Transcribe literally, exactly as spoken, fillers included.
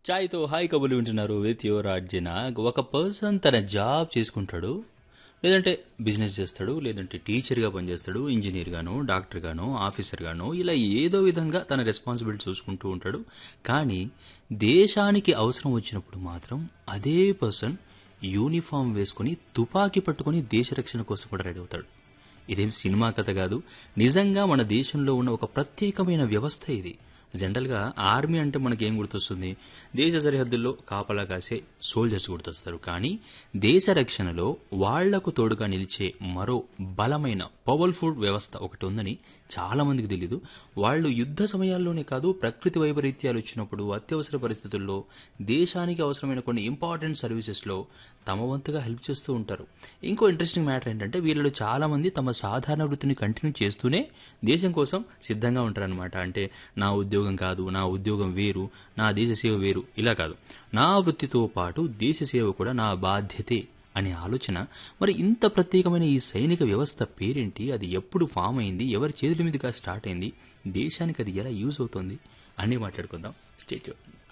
చాయ్‌తో hi కబుర్లు వింటున్నారు with your Arjuna. ఒక పర్సన్ తన జాబ్ చేసుకుంటాడు. లేదంటే బిజినెస్ చేస్తాడు. లేదంటే టీచర్‌గా పనిచేస్తాడు. ఇంజినీర్ గానో, డాక్టర్ గానో, ఆఫీసర్ గానో ఇలా ఏదో విధంగా తన రెస్పాన్సిబిలిటీ చూసుకుంటూ ఉంటాడు. కానీ దేశానికి అవసరం వచ్చినప్పుడు మాత్రం అదే పర్సన్ యూనిఫామ్ వేసుకొని తుపాకీ పట్టుకొని దేశ రక్షణ కోసం కూడా రెడీ అవుతాడు. ఇదేం సినిమా కథ కాదు. నిజంగా మన దేశంలో ఉన్న ఒక ప్రత్యేకమైన వ్యవస్థ ఇది. జనరల్గా ఆర్మీ అంటే మనకేం గుర్తొస్తుంది? దేశ సరిహద్దుల్లో కాపలా కాసే సోల్జర్స్ గుర్తొస్తారు. కానీ దేశ రక్షణలో వాళ్లకు తోడుగా నిలిచే మరో బలమైన పవర్ఫుల్ వ్యవస్థ ఒకటి ఉందని చాలా మందికి తెలీదు. వాళ్ళు యుద్ధ సమయాల్లోనే కాదు, ప్రకృతి వైపరీత్యాలు వచ్చినప్పుడు, అత్యవసర పరిస్థితుల్లో, దేశానికి అవసరమైన కొన్ని ఇంపార్టెంట్ సర్వీసెస్లో తమ వంతుగా హెల్ప్ చేస్తూ ఉంటారు. ఇంకో ఇంట్రెస్టింగ్ మ్యాటర్ ఏంటంటే వీళ్ళలో చాలా మంది తమ సాధారణ వృత్తిని కంటిన్యూ చేస్తూనే దేశం కోసం సిద్ధంగా ఉంటారనమాట. అంటే నా ఉద్యోగం కాదు, నా ఉద్యోగం వేరు, నా దేశ సేవ వేరు, ఇలా కాదు. నా వృత్తితో పాటు దేశ సేవ కూడా నా బాధ్యతే అనే ఆలోచన. మరి ఇంత ప్రత్యేకమైన ఈ సైనిక వ్యవస్థ పేరేంటి? అది ఎప్పుడు ఫామ్ అయింది? ఎవరి చేతుల మీదుగా స్టార్ట్ అయింది? దేశానికి అది ఎలా యూజ్ అవుతుంది అని మాట్లాడుకుందాం. Stay tune.